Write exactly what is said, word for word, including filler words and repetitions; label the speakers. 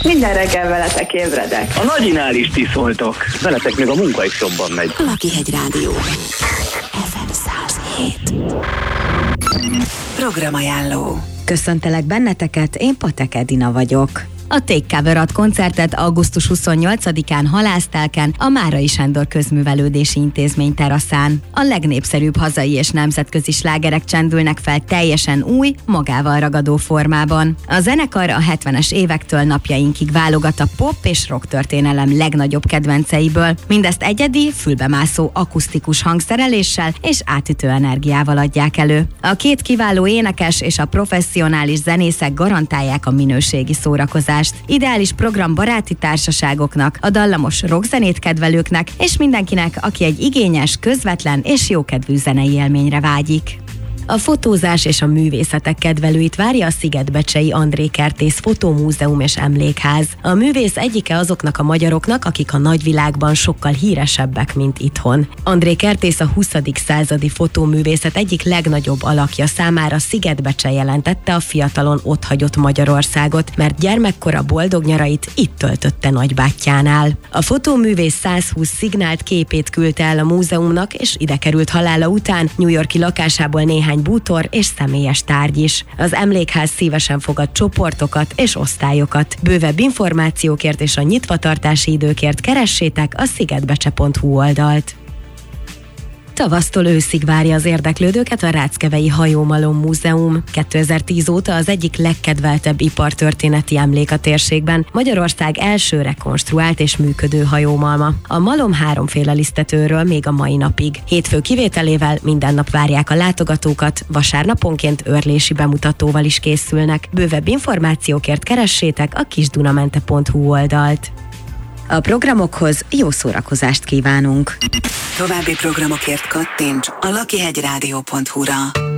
Speaker 1: Minden reggel veletek ébredek.
Speaker 2: A nagyinál is ti szóltok. Veletek még a munka is jobban megy.
Speaker 3: Lakihegy Rádió. ef em száz hét. Programajánló.
Speaker 4: Köszöntelek benneteket, én Patek Edina vagyok. A Take Cover ad koncertet augusztus huszonnyolcadikán Halásztelken, a Márai Sándor Közművelődési Intézmény teraszán. A legnépszerűbb hazai és nemzetközi slágerek csendülnek fel teljesen új, magával ragadó formában. A zenekar a hetvenes évektől napjainkig válogat a pop és rock történelem legnagyobb kedvenceiből. Mindezt egyedi, fülbemászó akusztikus hangszereléssel és átütő energiával adják elő. A két kiváló énekes és a professzionális zenészek garantálják a minőségi szórakozást. Ideális program baráti társaságoknak, a dallamos rockzenét kedvelőknek és mindenkinek, aki egy igényes, közvetlen és jókedvű zenei élményre vágyik. A fotózás és a művészetek kedvelőit várja a Szigetbecsei André Kertész Fotómúzeum és Emlékház. A művész egyike azoknak a magyaroknak, akik a nagyvilágban sokkal híresebbek, mint itthon. André Kertész a huszadik századi fotóművészet egyik legnagyobb alakja, számára Szigetbecse jelentette a fiatalon otthagyott Magyarországot, mert gyermekkora boldog nyarait itt töltötte nagybátyjánál. A fotóművész százhúsz szignált képét küldte el a múzeumnak, és ide került halála után New York-i lakásából néhány bútor és személyes tárgy is. Az Emlékház szívesen fogad csoportokat és osztályokat. Bővebb információkért és a nyitvatartási időkért keressétek a szigetbecse pont hu oldalt. Tavasztól őszig várja az érdeklődőket a Ráckevei Hajómalom Múzeum. kétezer-tíz óta az egyik legkedveltebb ipartörténeti emlék a térségben, Magyarország első rekonstruált és működő hajómalma. A malom háromféle lisztetőről még a mai napig. Hétfő kivételével minden nap várják a látogatókat, vasárnaponként őrlési bemutatóval is készülnek. Bővebb információkért keressétek a kisdunamente pont hu oldalt. A programokhoz jó szórakozást kívánunk!
Speaker 3: További programokért kattints a lakihegy rádió pont hu-ra.